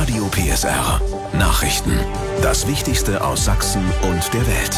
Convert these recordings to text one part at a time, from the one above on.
Radio PSR. Nachrichten. Das Wichtigste aus Sachsen und der Welt.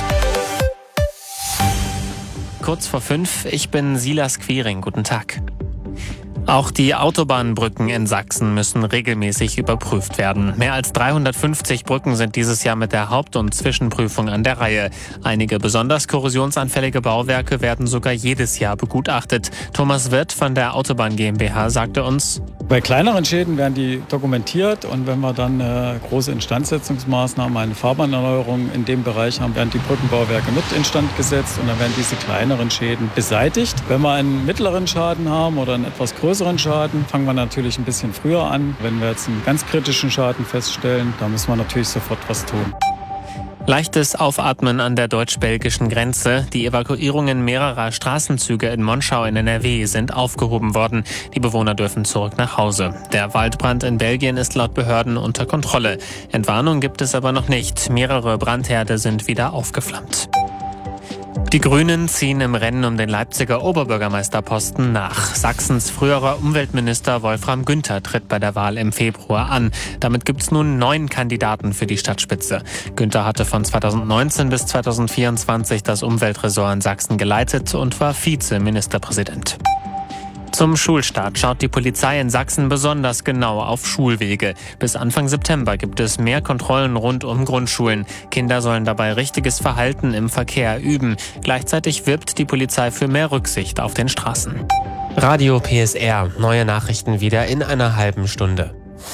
Kurz vor 5, ich bin Silas Quiring. Guten Tag. Auch die Autobahnbrücken in Sachsen müssen regelmäßig überprüft werden. Mehr als 350 Brücken sind dieses Jahr mit der Haupt- und Zwischenprüfung an der Reihe. Einige besonders korrosionsanfällige Bauwerke werden sogar jedes Jahr begutachtet. Thomas Wirth von der Autobahn GmbH sagte uns: Bei kleineren Schäden werden die dokumentiert, und wenn wir dann große Instandsetzungsmaßnahmen, eine Fahrbahnerneuerung in dem Bereich haben, werden die Brückenbauwerke mit instand gesetzt und dann werden diese kleineren Schäden beseitigt. Wenn wir einen mittleren Schaden haben oder einen etwas größeren Schaden, fangen wir natürlich ein bisschen früher an. Wenn wir jetzt einen ganz kritischen Schaden feststellen, da müssen wir natürlich sofort was tun. Leichtes Aufatmen an der deutsch-belgischen Grenze. Die Evakuierungen mehrerer Straßenzüge in Monschau in NRW sind aufgehoben worden. Die Bewohner dürfen zurück nach Hause. Der Waldbrand in Belgien ist laut Behörden unter Kontrolle. Entwarnung gibt es aber noch nicht. Mehrere Brandherde sind wieder aufgeflammt. Die Grünen ziehen im Rennen um den Leipziger Oberbürgermeisterposten nach. Sachsens früherer Umweltminister Wolfram Günther tritt bei der Wahl im Februar an. Damit gibt es nun 9 Kandidaten für die Stadtspitze. Günther hatte von 2019 bis 2024 das Umweltressort in Sachsen geleitet und war Vizeministerpräsident. Zum Schulstart schaut die Polizei in Sachsen besonders genau auf Schulwege. Bis Anfang September gibt es mehr Kontrollen rund um Grundschulen. Kinder sollen dabei richtiges Verhalten im Verkehr üben. Gleichzeitig wirbt die Polizei für mehr Rücksicht auf den Straßen. Radio PSR. Neue Nachrichten wieder in einer halben Stunde.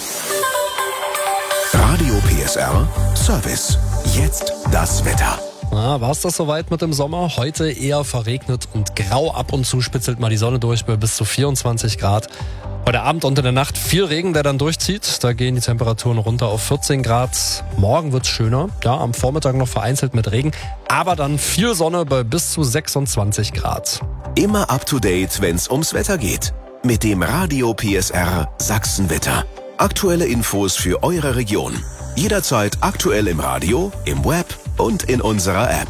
Radio PSR Service. Jetzt das Wetter. War es das soweit mit dem Sommer? Heute eher verregnet und grau. Ab und zu spitzelt mal die Sonne durch bei bis zu 24 Grad. Heute Abend und in der Nacht viel Regen, der dann durchzieht. Da gehen die Temperaturen runter auf 14 Grad. Morgen wird's schöner. Ja, am Vormittag noch vereinzelt mit Regen. Aber dann viel Sonne bei bis zu 26 Grad. Immer up to date, wenn's ums Wetter geht. Mit dem Radio PSR Sachsenwetter. Aktuelle Infos für eure Region. Jederzeit aktuell im Radio, im Web und in unserer App.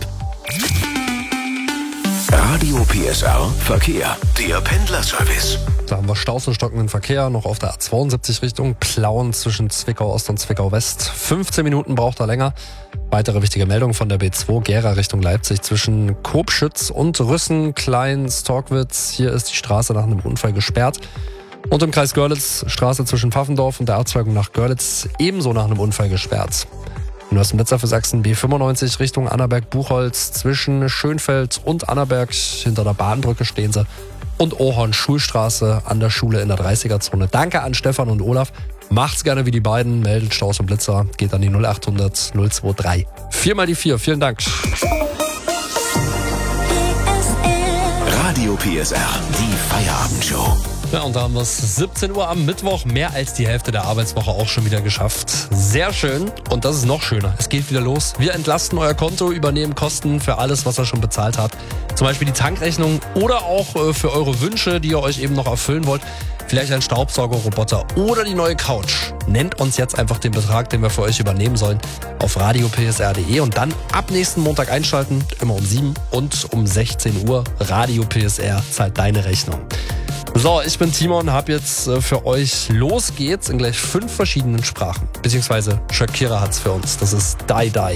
Radio PSR Verkehr, der Pendlerservice. Da haben wir Staus und stockenden Verkehr noch auf der A72 Richtung Plauen zwischen Zwickau Ost und Zwickau West. 15 Minuten braucht er länger. Weitere wichtige Meldung von der B2 Gera Richtung Leipzig zwischen Kobschütz und Rüssen, Klein-Storkwitz. Hier ist die Straße nach einem Unfall gesperrt. Und im Kreis Görlitz Straße zwischen Pfaffendorf und der Abzweigung nach Görlitz ebenso nach einem Unfall gesperrt. Und aus dem Blitzer für Sachsen B95 Richtung Annaberg-Buchholz zwischen Schönfeld und Annaberg. Hinter der Bahnbrücke stehen sie. Und Ohorn-Schulstraße an der Schule in der 30er-Zone. Danke an Stefan und Olaf. Macht's gerne wie die beiden. Meldet Staus und Blitzer. Geht an die 0800 023 4 mal die 4. Vielen Dank. Radio PSR, die Feierabendshow. Ja, und da haben wir es 17 Uhr am Mittwoch, mehr als die Hälfte der Arbeitswoche auch schon wieder geschafft. Sehr schön, und das ist noch schöner. Es geht wieder los. Wir entlasten euer Konto, übernehmen Kosten für alles, was ihr schon bezahlt habt. Zum Beispiel die Tankrechnung oder auch für eure Wünsche, die ihr euch eben noch erfüllen wollt. Vielleicht ein Staubsaugerroboter oder die neue Couch. Nennt uns jetzt einfach den Betrag, den wir für euch übernehmen sollen, auf radiopsr.de und dann ab nächsten Montag einschalten, immer um 7 und um 16 Uhr. Radio PSR zahlt deine Rechnung. So, ich bin Timon, hab jetzt für euch Los geht's in gleich 5 verschiedenen Sprachen. Beziehungsweise Shakira hat's für uns. Das ist Die Die.